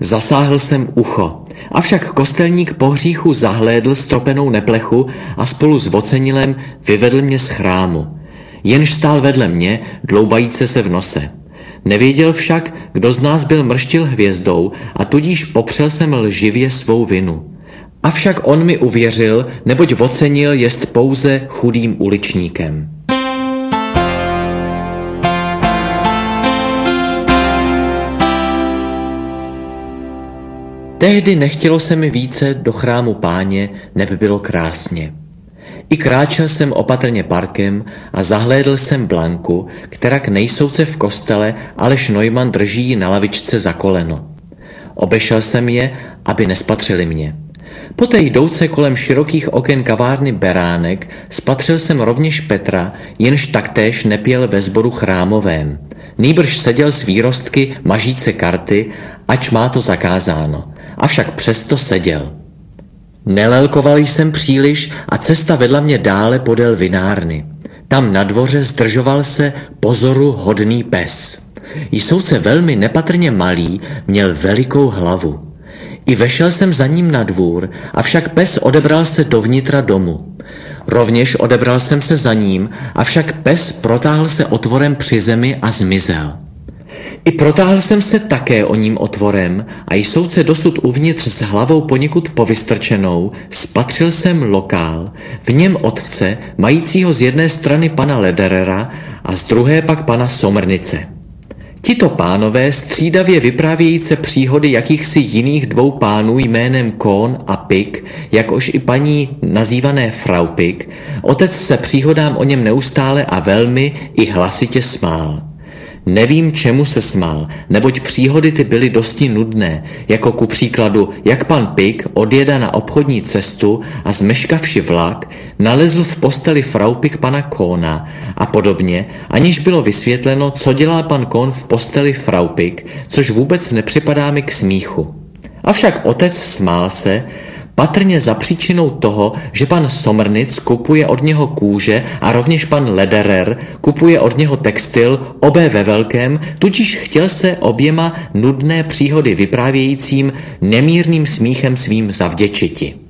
Zasáhl jsem ucho. Avšak kostelník po hříchu zahlédl stropenou neplechu a spolu s vocenilem vyvedl mě z chrámu. Jenž stál vedle mě, dloubajíce se v nose. Nevěděl však, kdo z nás byl mrštil hvězdou, a tudíž popřel jsem lživě svou vinu. Avšak on mi uvěřil, neboť vocenil jest pouze chudým uličníkem. Tehdy nechtělo se mi více do chrámu Páně, neb bylo krásně. I kráčel jsem opatrně parkem a zahlédl jsem Blanku, kterak nejsouce v kostele, alež Neumann drží ji na lavičce za koleno. Obešel jsem je, aby nespatřili mě. Poté jdouce kolem širokých oken kavárny Beránek spatřil jsem rovněž Petra, jenž taktéž nepěl ve sboru chrámovém. Nýbrž seděl s výrostky mažíce karty, ač má to zakázáno. Avšak přesto seděl. Nelelkoval jsem příliš a cesta vedla mě dále podél vinárny. Tam na dvoře zdržoval se pozoru hodný pes. Jsouce velmi nepatrně malý, měl velikou hlavu. I vešel jsem za ním na dvůr, avšak pes odebral se dovnitra domu. Rovněž odebral jsem se za ním, avšak pes protáhl se otvorem při zemi a zmizel. I protáhl jsem se také o ním otvorem a jsouce dosud uvnitř s hlavou poněkud povystrčenou, spatřil jsem lokál, v něm otce, majícího z jedné strany pana Lederera a z druhé pak pana Somrnice. Tito pánové střídavě vyprávějíce příhody jakýchsi jiných dvou pánů jménem Kohn a Pick, jakož i paní nazývané Frau Pick, otec se příhodám o něm neustále a velmi i hlasitě smál. Nevím, čemu se smál, neboť příhody ty byly dosti nudné, jako ku příkladu, jak pan Pick odjeda na obchodní cestu a zmeškavši vlak, nalezl v posteli Frau Pick pana Kohna a podobně, aniž bylo vysvětleno, co dělá pan Kohn v posteli Frau Pick, což vůbec nepřipadá mi k smíchu. Avšak otec smál se, patrně za příčinou toho, že pan Somrnic kupuje od něho kůže a rovněž pan Lederer kupuje od něho textil, obé ve velkém, tudíž chtěl se oběma nudné příhody vyprávějícím nemírným smíchem svým zavděčiti.